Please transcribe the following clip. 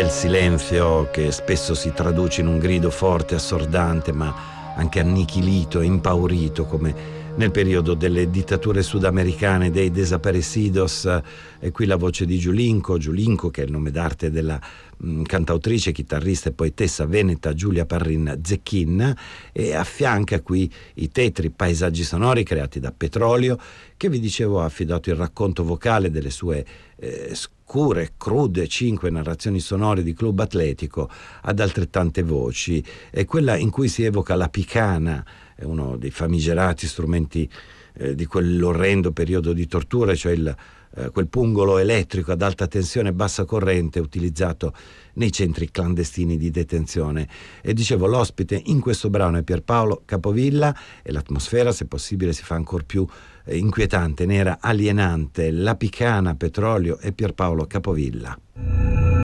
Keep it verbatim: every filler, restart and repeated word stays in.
del silenzio che spesso si traduce in un grido forte, assordante, ma anche annichilito, impaurito, come nel periodo delle dittature sudamericane, dei desaparecidos. E qui la voce di Giulinco, Giulinco che è il nome d'arte della mh, cantautrice, chitarrista e poetessa veneta Giulia Parrin Zecchin, e affianca qui i tetri paesaggi sonori creati da Petrolio, che vi dicevo ha affidato il racconto vocale delle sue eh, scure, crude cinque narrazioni sonore di Club Atletico ad altrettante voci, e quella in cui si evoca la picana, uno dei famigerati strumenti eh, di quell'orrendo periodo di tortura, cioè il, eh, quel pungolo elettrico ad alta tensione e bassa corrente utilizzato nei centri clandestini di detenzione. E dicevo, l'ospite in questo brano è Pierpaolo Capovilla, e l'atmosfera, se possibile, si fa ancor più eh, inquietante, nera, alienante. La picana, Petrolio e Pierpaolo Capovilla.